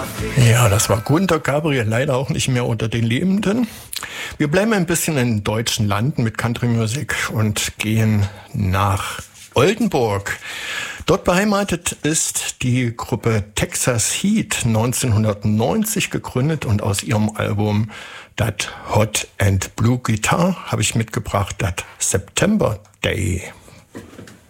Ja, das war Gunter Gabriel, leider auch nicht mehr unter den Lebenden. Wir bleiben ein bisschen in deutschen Landen mit Country Music und gehen nach Oldenburg. Dort beheimatet ist die Gruppe Texas Heat, 1990 gegründet, und aus ihrem Album Dat Hot and Blue Guitar habe ich mitgebracht, Dat September Day.